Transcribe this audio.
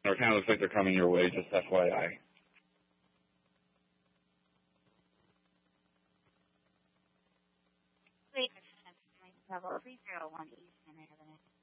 Or it kind of looks like they're coming your way, just FYI. Wait, level 301 East, and I have an